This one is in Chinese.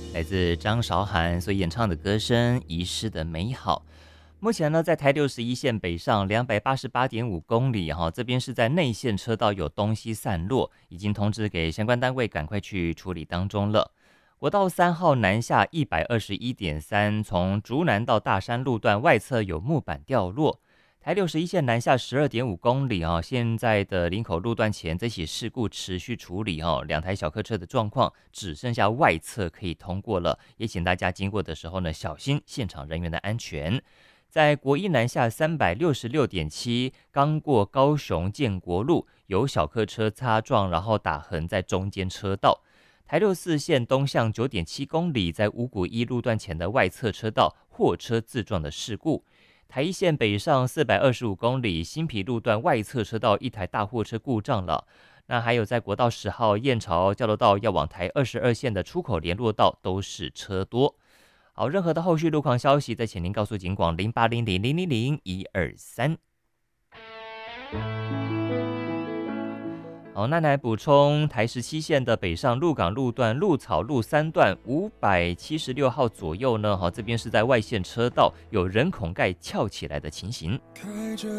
来自张韶涵所演唱的歌声《遗失的美好》。目前呢，在台61线北上288.5公里这边是在内线车道有东西散落，已经通知给相关单位赶快去处理当中了。国道3号南下121.3，从竹南到大山路段外侧有木板掉落。台61线南下12.5公里现在的林口路段前这起事故持续处理两台小客车的状况只剩下外侧可以通过了，也请大家经过的时候呢，小心现场人员的安全。在国一南下366.7，刚过高雄建国路，有小客车擦撞，然后打横在中间车道。台64线东向9.7公里，在五股一路段前的外侧车道，货车自撞的事故。台一线北上425公里，新埤路段外侧车道一台大货车故障了。那还有在国道10号燕巢交流道要往台22线的出口联络道都是车多。好，任何的后续路况消息，再请您告诉警广0800000123。好，那来补充台17线的北上鹿港路段鹿草路3段576号左右呢，这边是在外线车道有人孔盖翘起来的情形。